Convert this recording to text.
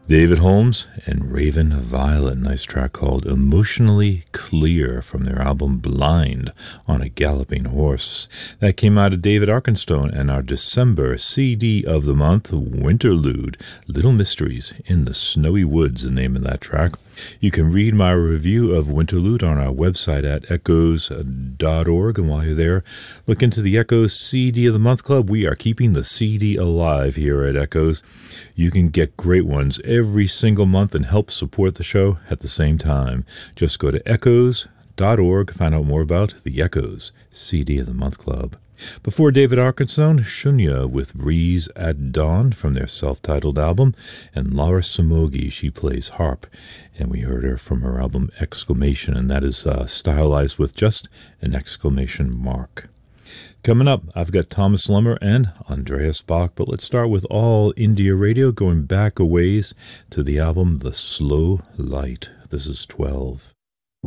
David Holmes and Raven Violet, nice track called Emotionally Clear from their album Blind on a Galloping Horse. That came out of David Arkenstone and our December CD of the month, Winterlude, Little Mysteries in the Snowy Woods, the name of that track. You can read my review of Winterlude on our website at echoes.org, and while you're there, look into the Echoes CD of the Month Club. We are keeping the CD alive here at Echoes. You can get great ones every single month and help support the show at the same time. Just go to echoes.org, find out more about the Echoes CD of the Month Club. Before David Arkenstone, Shunya with Breeze at Dawn from their self-titled album, and Laura Samogi, she plays harp, and we heard her from her album Exclamation, and that is stylized with just an exclamation mark. Coming up, I've got Thomas Lummer and Andreas Bach, but let's start with All India Radio, going back a ways to the album The Slow Light. This is 12.